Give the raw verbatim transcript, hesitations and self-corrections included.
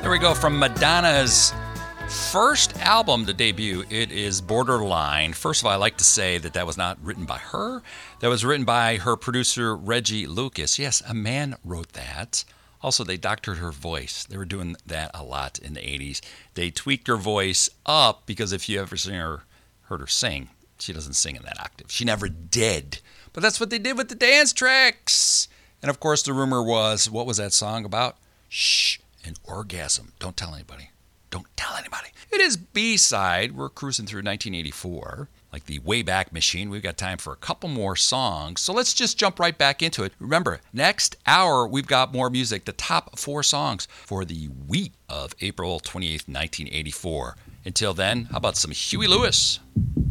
There we go from Madonna's first album to debut. It is Borderline. First of all, I like to say that that was not written by her. That was written by her producer, Reggie Lucas. Yes, a man wrote that. Also, they doctored her voice. They were doing that a lot in the eighties. They tweaked her voice up because if you ever seen her, heard her sing, she doesn't sing in that octave. She never did. But that's what they did with the dance tracks. And of course, the rumor was, what was that song about? Shh, an orgasm. Don't tell anybody. Don't tell anybody. It is B-side. We're cruising through nineteen eighty-four. Like the Wayback Machine. We've got time for a couple more songs. So let's just jump right back into it. Remember, next hour, we've got more music. The top four songs for the week of April twenty-eighth, nineteen eighty-four. Until then, how about some Huey Lewis?